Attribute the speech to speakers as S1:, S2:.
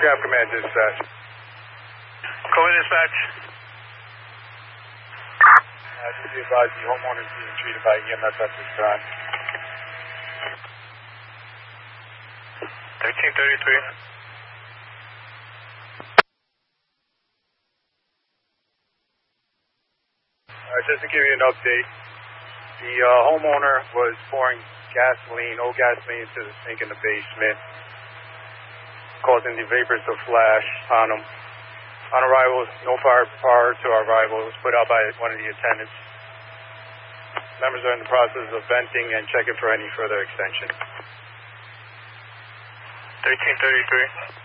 S1: Telegraph Command Dispatch.
S2: Calling dispatch.
S1: Just be advised the homeowner is being treated by EMS at this time.
S2: 1333.
S1: Just to give you an update, the homeowner was pouring gasoline, old gasoline, into the sink in the basement, causing the vapors to flash on him. On arrival, no fire prior to our arrival. It was put out by one of the attendants. Members are in the process of venting and checking for any further extension.
S2: 1333.